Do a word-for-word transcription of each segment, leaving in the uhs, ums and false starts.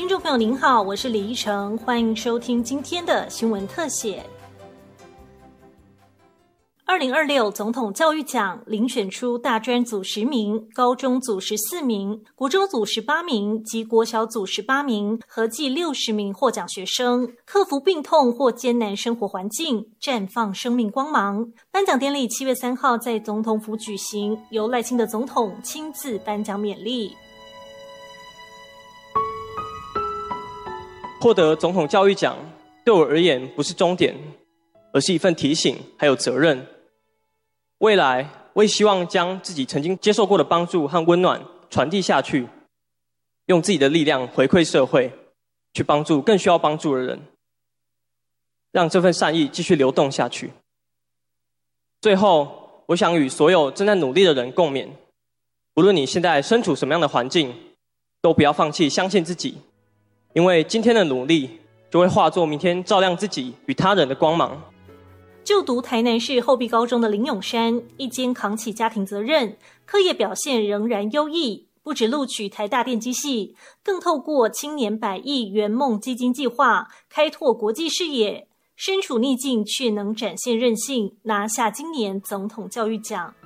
听众朋友您好，我是李依晨，欢迎收听今天的新闻特写。二零二六总统教育奖遴选出大专组十名、高中组十四名、国中组十八名及国小组十八名，合计六十名获奖学生，克服病痛或艰难生活环境，绽放生命光芒。颁奖典礼七月三号在总统府举行，由赖清德总统亲自颁奖勉励。 获得总统教育奖对我而言不是终点，而是一份提醒还有责任。未来我也希望将自己曾经接受过的帮助和温暖传递下去，用自己的力量回馈社会，去帮助更需要帮助的人，让这份善意继续流动下去。最后，我想与所有正在努力的人共勉，无论你现在身处什么样的环境，都不要放弃相信自己，因为今天的努力就会化作明天照亮自己与他人的光芒。 就读台南市后壁高中的林永山，一肩扛起家庭责任，课业表现仍然优异，不只录取台大电机系，更透过青年百亿圆梦基金计划开拓国际视野，身处逆境却能展现韧性，拿下今年总统教育奖。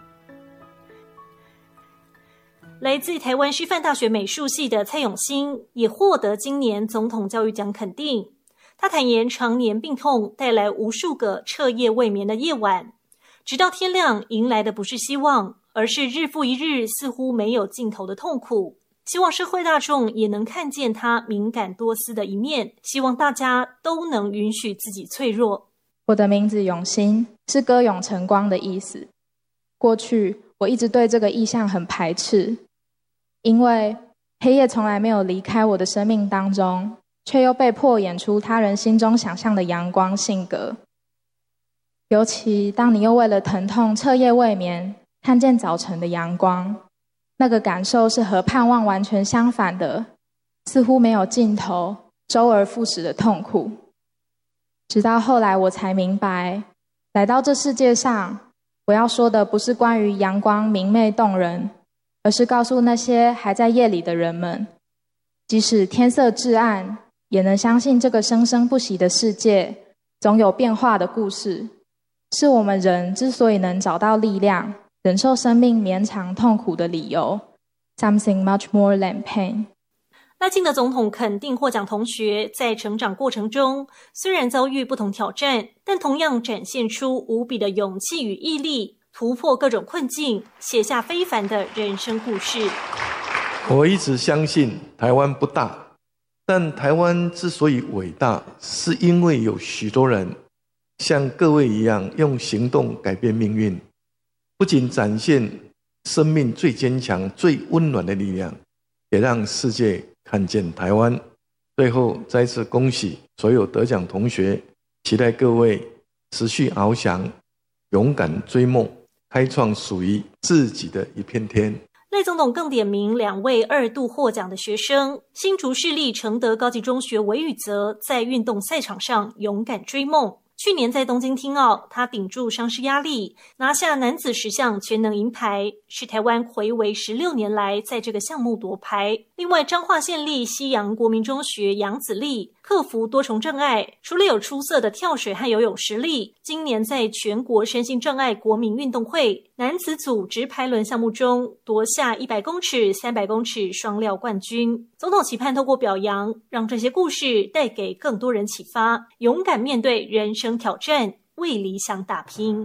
来自台湾师范大学美术系的蔡永兴也获得今年总统教育奖肯定。他坦言，常年病痛带来无数个彻夜未眠的夜晚，直到天亮，迎来的不是希望，而是日复一日似乎没有尽头的痛苦。希望社会大众也能看见他敏感多思的一面，希望大家都能允许自己脆弱。 我的名字永兴，是歌咏晨光的意思。过去我一直对这个意象很排斥，因为黑夜从来没有离开我的生命当中，却又被迫演出他人心中想象的阳光性格。尤其当你又为了疼痛彻夜未眠，看见早晨的阳光，那个感受是和盼望完全相反的，似乎没有尽头，周而复始的痛苦。直到后来我才明白，来到这世界上，我要说的不是关于阳光明媚动人，而是告诉那些还在夜里的人们，即使天色至暗，也能相信这个生生不息的世界总有变化的故事，是我们人之所以能找到力量，忍受生命绵长痛苦的理由。 Something much more than pain。 赖清德总统肯定获奖同学在成长过程中虽然遭遇不同挑战，但同样展现出无比的勇气与毅力，突破各种困境，写下非凡的人生故事。 我一直相信台湾不大，但台湾之所以伟大，是因为有许多人像各位一样用行动改变命运，不仅展现生命最坚强最温暖的力量，也让世界看见台湾。最后再次恭喜所有得奖同学，期待各位持续翱翔，勇敢追梦，开创属于自己的一片天。 赖总统更点名两位二度获奖的学生，新竹市立承德高级中学韦宇泽在运动赛场上勇敢追梦。去年在东京听奥，他顶住伤势压力，拿下男子十项全能银牌，是台湾睽违十六年来在这个项目夺牌。另外，彰化县立西洋国民中学杨子立克服多重障碍，除了有出色的跳水和游泳实力，今年在全国身心障碍国民运动会男子组直排轮项目中夺下一百公尺、三百公尺双料冠军。总统期盼透过表扬，让这些故事带给更多人启发，勇敢面对人生挑战，为理想打拼。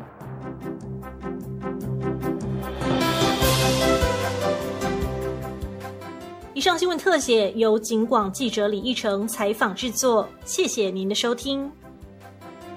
以上新闻特写由警广记者李义成采访制作，谢谢您的收听。